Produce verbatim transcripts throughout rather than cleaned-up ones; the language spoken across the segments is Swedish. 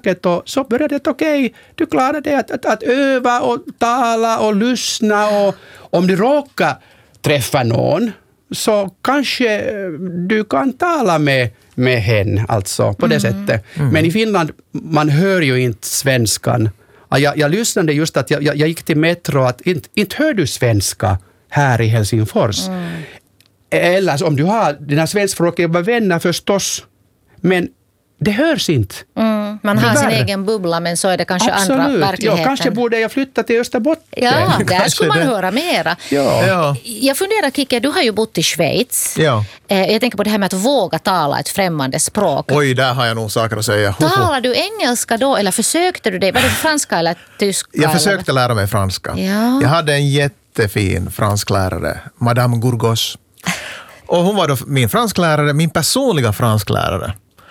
språket och så började det okej, okay, du klarade det att, att, att öva och tala och lyssna och om du råkar träffa någon så kanske du kan tala med, med henne alltså på det mm. sättet. Mm. Men i Finland, man hör ju inte svenskan. Jag, jag lyssnade just att jag, jag gick till metro att inte, inte hör du svenska här i Helsingfors. Mm. Eller om du har dina svenskspråkiga vänner förstås, men det hörs inte. Mm, man har sin egen bubbla, men så är det kanske Absolut. Andra verkligheten. Ja, kanske borde jag flytta till Österbotten. Ja, där skulle man det. höra mera. Ja. Ja. Jag funderar, Kike, du har ju bott i Schweiz. Ja. Jag tänker på det här med att våga tala ett främmande språk. Oj, där har jag nog saker att säga. Talar du engelska då, eller försökte du det? Var det franska eller tyska? Jag försökte lära mig franska. Ja. Jag hade en jättefin fransklärare, Madame Gourgos. Och hon var då min fransklärare, min personliga fransklärare.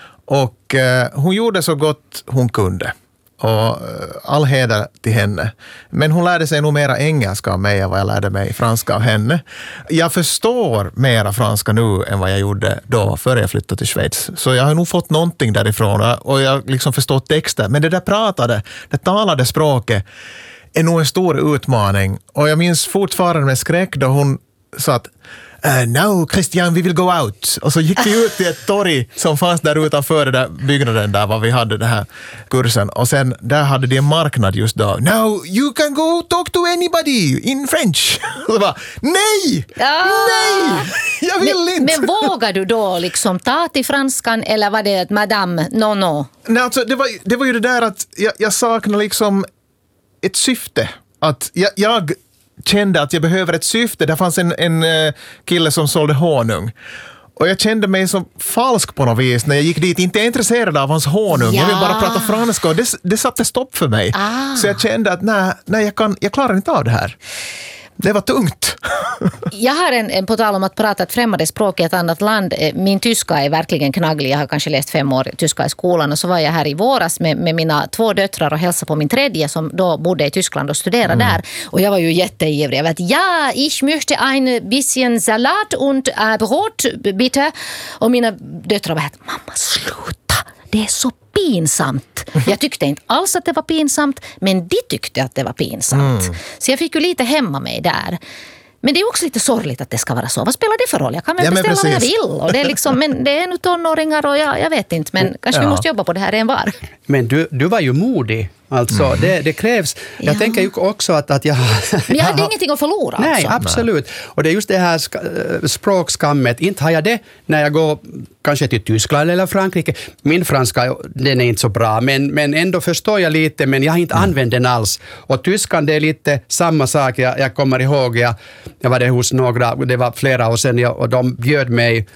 Och eh, hon gjorde så gott hon kunde. Och eh, all heder till henne. Men hon lärde sig nog mera engelska av mig än vad jag lärde mig franska av henne. Jag förstår mera franska nu än vad jag gjorde då före jag flyttade till Schweiz. Så jag har nog fått någonting därifrån och jag liksom förstår texter. Men det där pratade, det talade språket är nog en stor utmaning. Och jag minns fortfarande med skräck då hon sa att Uh, no, Christian, we will go out. Och så gick vi ut till ett torg som fanns där utanför den där byggnaden där var vi hade den här kursen. Och sen där hade de en marknad just då. No, you can go talk to anybody in French. Och så bara, nej! Ah. Nej! Jag vill men, inte. Men vågar du då liksom ta till franskan eller var det att madame, no, no? Nej, alltså, det, var, det var ju det där att jag, jag saknar liksom ett syfte. Att jag... jag kände att jag behöver ett syfte. Det fanns en, en kille som sålde honung. Och jag kände mig så falsk på något vis när jag gick dit. Inte intresserad av hans honung. Ja. Jag vill bara prata franska och det, det satte stopp för mig. Ah. Så jag kände att nej, nej jag, kan, jag klarar inte av det här. Det var tungt. Jag har en, en på tal om att prata ett främmande språk i ett annat land. Min tyska är verkligen knagglig. Jag har kanske läst fem år tyska i skolan. Och så var jag här i våras med, med mina två döttrar och hälsade på min tredje som då bodde i Tyskland och studerade mm. där. Och jag var ju jätteivrig. Jag vet, ja, ich möchte ein bisschen Salat und äh, Brot, bitte. Och mina döttrar var här, mamma, sluta. Det är så pinsamt. Jag tyckte inte alls att det var pinsamt, men de tyckte att det var pinsamt. Mm. Så jag fick ju lite hämma mig där. Men det är också lite sorgligt att det ska vara så. Vad spelar det för roll? Jag kan väl ja, beställa vad jag vill. Och det är liksom, men det är nu tonåringar och jag, jag vet inte. Men kanske ja. vi måste jobba på det här en var. Men du, du var ju modig. Alltså, mm. det, det krävs. Jag ja. tänker ju också att, att jag... Men jag hade jag ingenting att förlora. Nej, alltså. absolut. Och det är just det här sk- språkskammet. Inte har jag det när jag går kanske till Tyskland eller Frankrike. Min franska, den är inte så bra. Men, men ändå förstår jag lite, men jag har inte mm. använt den alls. Och tyskan, det är lite samma sak. Jag, jag kommer ihåg, jag, jag var det hos några, det var flera år sedan, och de bjöd mig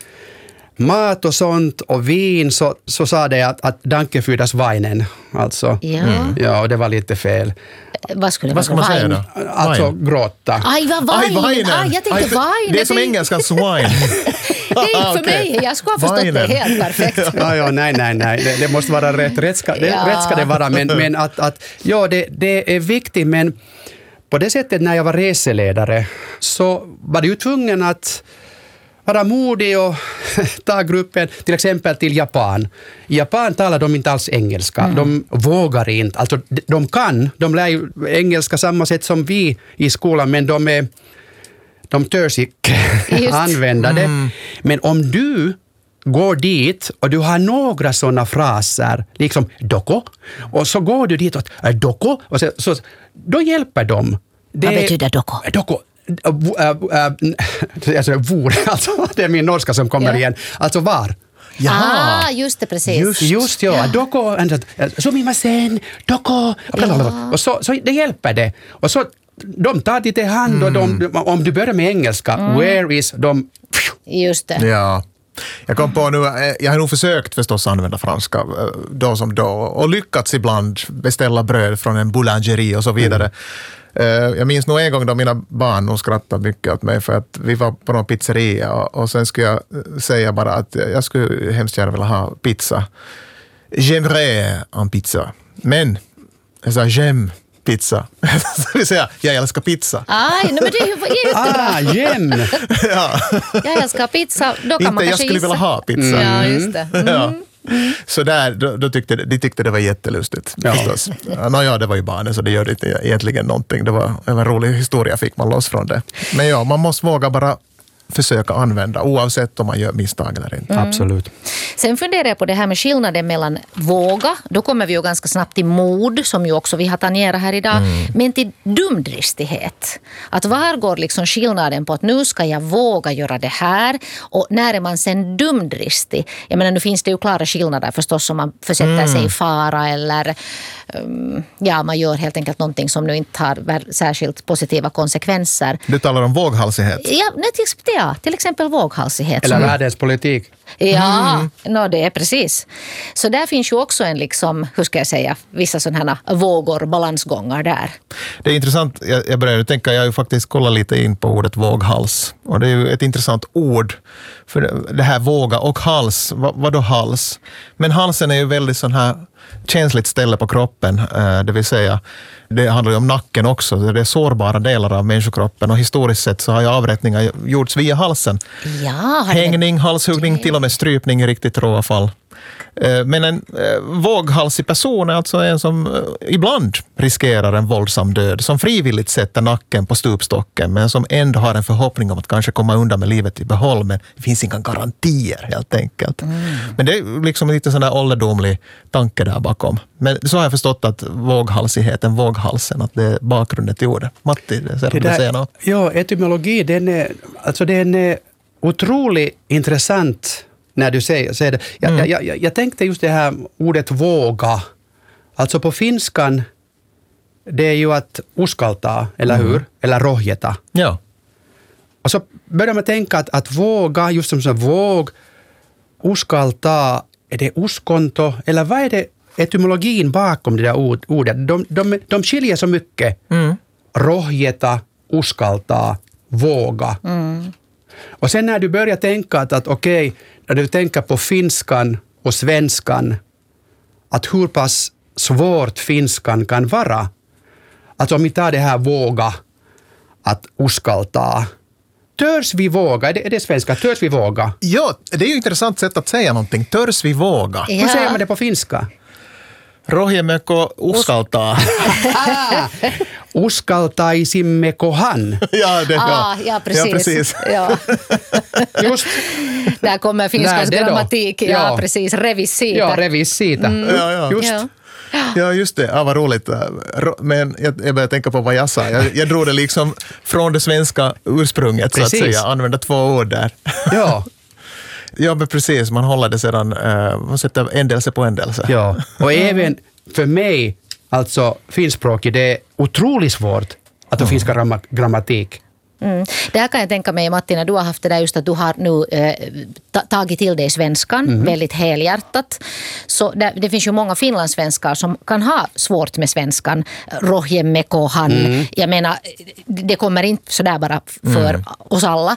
mat och sånt och vin, så, så sa det att, att danke für das Weinen. Alltså, ja. Mm. ja, och det var lite fel. Vad skulle vad ska man säga då? Alltså Wine. gråta. Aj, vad wine. Aj, Aj, jag tänkte Aj, wine. Det är som det... engelskans wine. Det är inte för okay. mig. Jag skulle ha förstått Weinen. Det helt perfekt. ja, ja, nej, nej, nej. Det, det måste vara rätt. Rätt ska det, ja. rätt ska det vara. Men, men att, att ja, det, det är viktigt. Men på det sättet när jag var reseledare så var det ju tvungen att vara modig och ta gruppen till exempel till Japan. I Japan talar de inte alls engelska. Mm. De vågar inte. Alltså, de kan. De lär ju engelska samma sätt som vi i skolan, men de är de törs inte använda det. Mm. Men om du går dit och du har några sådana fraser, liksom doko, och så går du dit och doko, och så, så, då hjälper de. Det, vad betyder doko? Doko. Uh, uh, uh, alltså, vor, alltså, det är min norska som kommer ja. igen. Alltså var. Ja, ah, just det, precis. Just, just ja. ja. Doko, sumimasen, doko. Ja. Och så, så det hjälper det. Och så de tar dig till hand och de, mm. om du börjar med engelska, mm. where is de... Just det. Ja. Jag kom på nu, jag har nog försökt förstås använda franska då som då och lyckats ibland beställa bröd från en boulangerie och så vidare. Mm. Jag minns nog en gång då mina barn de skrattade mycket åt mig för att vi var på någon pizzeria och, och sen skulle jag säga bara att jag skulle hemskt gärna vilja ha pizza. J'aimerais en pizza. Men jag sa j'aime pizza. Så vill säga, jag älskar pizza. Aj, nej, men det är ju jättebra. Ah, jäm. ja. Jag älskar pizza. Då kan Inte man jag skulle gissa. vilja ha pizza. Mm. Ja, just det. Mm. Ja. Mm. Så där, då, då tyckte de tyckte det var jättelustigt. Ja. Förstås. Nå ja, det var ju barnen så det gör inte egentligen någonting. Det var en rolig historia fick man loss från det. Men ja, man måste våga bara försöka använda oavsett om man gör misstag eller inte. Mm. Absolut. Sen funderar jag på det här med skillnaden mellan våga, då kommer vi ju ganska snabbt till mod som ju också vi har tangerat här idag, mm. men till dumdristighet. Att var går liksom skillnaden på att nu ska jag våga göra det här och när är man sen dumdristig? Jag menar nu finns det ju klara skillnader förstås om man försätter mm. sig i fara eller um, ja, man gör helt enkelt någonting som nu inte har särskilt positiva konsekvenser. Du talar om våghalsighet? Ja, det Ja, till exempel våghalsighet. Eller världens politik. Ja, mm. no, det är precis. Så där finns ju också en, liksom, hur ska jag säga, vissa sådana här vågor, balansgångar där. Det är intressant, jag, jag började tänka, jag har ju faktiskt kollat lite in på ordet våghals. Och det är ju ett intressant ord. För det här våga och hals, vad, vad då hals? Men halsen är ju väldigt sån här känsligt ställe på kroppen, det vill säga det handlar ju om nacken också, det är sårbara delar av människokroppen och historiskt sett så har ju avrättningar gjorts via halsen. Ja, hängning, halshuggning, till och med strypning i riktigt råa fall. Men en våghalsig person är alltså en som ibland riskerar en våldsam död, som frivilligt sätter nacken på stupstocken men som ändå har en förhoppning om att kanske komma undan med livet i behåll, men det finns inga garantier helt enkelt. Mm. Men det är liksom lite sån där ålderdomlig tanke där bakom. Men så har jag förstått att våghalsigheten, våghalsen, att det är bakgrunden till ordet. Matti, det ser du säga något? Ja, etymologi, den är, alltså den är otroligt intressant när du säger, säger det. Jag, mm. jag, jag, jag tänkte just det här ordet våga. Alltså på finskan, det är ju att uskalta, eller hur? Mm. Eller rohjeta. Ja. Och så börjar man tänka att, att våga, just som så våg, uskalta, är det uskonto? Eller vad är det etymologin bakom det där ord, ordet? De, de, de skiljer så mycket. Mm. Rohjeta, uskalta, våga. Mm. Och sen när du börjar tänka att, att okej, okay, när du tänker på finskan och svenskan, att hur pass svårt finskan kan vara. Alltså om vi tar det här våga, att uskalta. Törs vi våga? Är det, är det svenska? Törs vi våga? Ja, det är ju ett intressant sätt att säga någonting. Törs vi våga? Ja. Hur säger man det på finska? Rohjemeko uskaltaa. Uskaltaisimmekohan. Ja, det, ah, ja, precis. Ja, precis. Ja. Just. Där kommer finskans grammatik. Ja, ja, precis. Revisita. Ja, revisita. Mm. Ja, ja. Just. Ja. Ja, just det. Ja, vad roligt. Men jag, jag började tänka på vad jag sa. Jag, jag drog det liksom från det svenska ursprunget, precis. Så att säga. Använda två ord där. Ja. Ja, men precis. Man håller det sedan, uh, man sätter ändelse på ändelse. Ja, och även för mig, alltså finskspråkigt, det är otroligt svårt att mm. finska gramma, grammatik. Mm. Det här kan jag tänka mig, Matti, när du har haft det där just att du har nu eh, tagit till dig svenskan mm. väldigt helhjärtat. Så det, det finns ju många finlandssvenskar som kan ha svårt med svenskan. Rohjemekohan. Mm. Jag menar, det kommer inte sådär bara för mm. oss alla.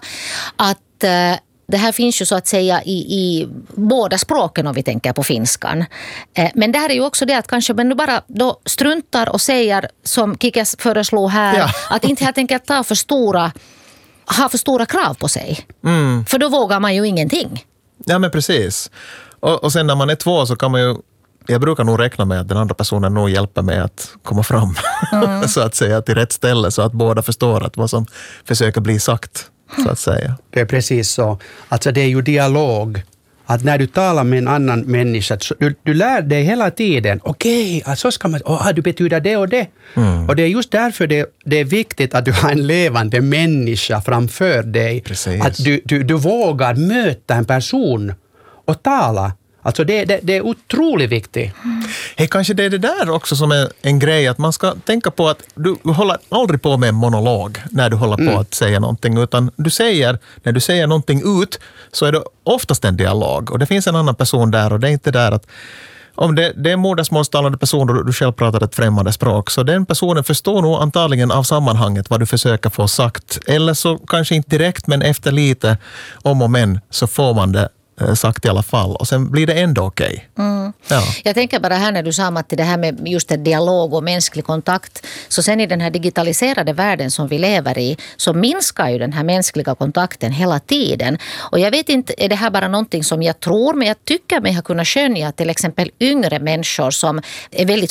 Att eh, det här finns ju så att säga i, i båda språken om vi tänker på finskan. Eh, men det här är ju också det att kanske man nu bara då struntar och säger som Kikas föreslog här, ja. Att inte helt enkelt ta för stora, ha för stora krav på sig. Mm. För då vågar man ju ingenting. Ja, men precis. Och, och sen när man är två så kan man ju, jag brukar nog räkna med att den andra personen nog hjälper mig att komma fram mm. så att säga till rätt ställe så att båda förstår att vad som försöker bli sagt. Så att säga. Det är precis så. Alltså det är ju dialog. Att när du talar med en annan människa, du, du lär dig hela tiden. Okej, okay, alltså ska man, oh, du betyder det och det. Mm. Och det är just därför det, det är viktigt att du har en levande människa framför dig. Precis. Att du, du, du vågar möta en person och tala. Alltså det, det, det är otroligt viktigt. Hey, kanske det är det där också som är en grej, att man ska tänka på att du håller aldrig på med en monolog när du håller på mm. att säga någonting, utan du säger, när du säger någonting ut så är det oftast en dialog och det finns en annan person där och det är inte där att om det, det är en modersmålstalande person och du själv pratar ett främmande språk, så den personen förstår nog antagligen av sammanhanget vad du försöker få sagt, eller så kanske inte direkt men efter lite om och men så får man det sagt i alla fall. Och sen blir det ändå okej. Okay. Mm. Ja. Jag tänker bara här när du sa att det här med just en dialog och mänsklig kontakt. Så sen i den här digitaliserade världen som vi lever i så minskar ju den här mänskliga kontakten hela tiden. Och jag vet inte, är det här bara någonting som jag tror, men jag tycker mig ha kunnat skönja till exempel yngre människor som är väldigt